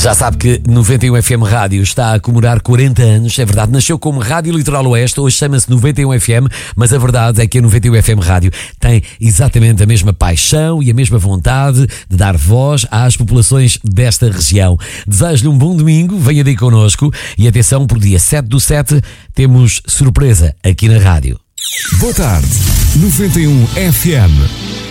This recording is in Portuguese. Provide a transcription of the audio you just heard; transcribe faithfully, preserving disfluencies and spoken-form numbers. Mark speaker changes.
Speaker 1: Já sabe que noventa e um F M Rádio está a comemorar quarenta anos, é verdade, nasceu como Rádio Litoral Oeste, hoje chama-se noventa e um F M, mas a verdade é que a noventa e um F M Rádio tem exatamente a mesma paixão e a mesma vontade de dar voz às populações desta região. Desejo-lhe um bom domingo, venha daí connosco e atenção, por dia sete do sete temos surpresa aqui na rádio.
Speaker 2: Boa tarde, noventa e um F M.